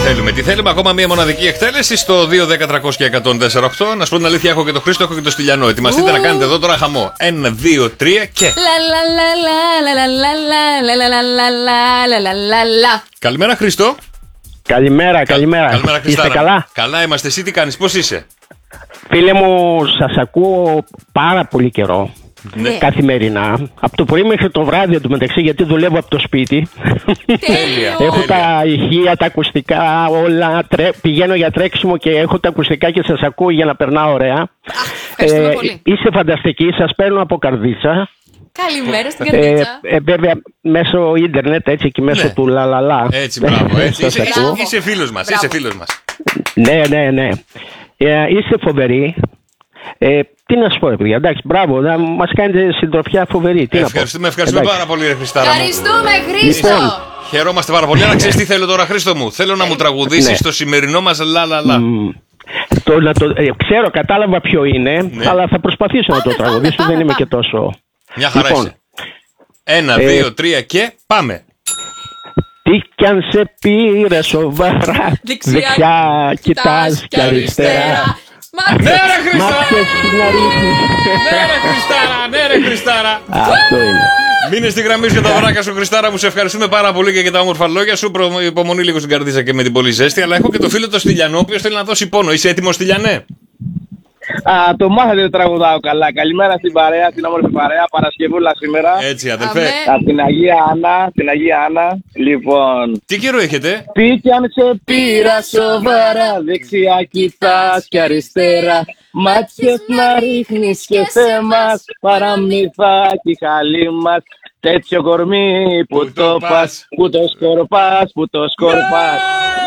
Τι θέλουμε, ακόμα μία μοναδική εκτέλεση στο 2-10-300-104-8. Να σου πω την αλήθεια, έχω και το Χρήστο, έχω και το Στυλιανό. Ετοιμαστείτε να κάνετε εδώ τώρα χαμό. 1, 2, 3 και. Καλημέρα, Χρήστο. Καλημέρα. Είστε καλά? Καλά είμαστε. Εσύ τι κάνεις, πώς είσαι? Φίλε μου, σας ακούω πάρα πολύ καιρό. Ναι. Καθημερινά. Από το πρωί μέχρι το βράδυ εντωμεταξύ, γιατί δουλεύω από το σπίτι. Τέλεια. Έχω τα ηχεία, τα ακουστικά, όλα. Πηγαίνω για τρέξιμο και έχω τα ακουστικά και σας ακούω για να περνάω ωραία. Πολύ. Είστε φανταστικοί, σας παίρνω από Καρδίτσα. Καλημέρα στην Καρδίτσα. Βέβαια μέσω ίντερνετ, έτσι, και μέσω του λαλαλά. Έτσι, μπράβο. Είσαι φίλος μας. Ναι. Είστε φοβεροί. Τι να σου πω, παιδιά, εντάξει, μπράβο, μας κάνετε συντροφιά φοβερή. Ευχαριστούμε πάρα πολύ, ρε Χριστάρα. Ευχαριστούμε, Χρήστο. Χαιρόμαστε πάρα πολύ. Αλλά ξέρεις τι θέλω τώρα, Χρήστο μου? Θέλω να μου τραγουδήσεις το σημερινό μας λαλαλά. Ξέρω, κατάλαβα ποιο είναι, αλλά θα προσπαθήσω να το τραγουδήσω, δεν είμαι και τόσο. Μια χαρά είσαι. 1, 2, 3 και πάμε. Τι κι αν σε πήρε σοβαρά, δεξιά κοιτάς κι αριστερά. Ναι ρε Χριστάρα. Αυτό είναι. Μείνε στη γραμμή σου για τα βράκα σου, Χριστάρα μου. Σε ευχαριστούμε πάρα πολύ και για τα όμορφα λόγια σου. Υπομονή λίγο στην Καρδίτσα και με την πολύ ζέστη. Αλλά έχω και το φίλο το Στυλιανό, ο οποίος θέλει να δώσει πόνο. Είσαι έτοιμος, Στυλιανέ? Το μάθατε ότι τραγουδάω καλά. Καλημέρα στην παρέα, την όμορφη παρέα. Παρασκευούλα σήμερα. Έτσι, αδελφέ. Την Αγία Άννα. Λοιπόν. Τι καιρό έχετε? Τι κι αν σε πήρα σοβαρά, δεξιά κοιτάς και αριστερά. Μάτιες να ρίχνεις και σε μας, παραμυθάκι χαλί μας. Τέτοιο κορμί που το πας, που το σκορπάς.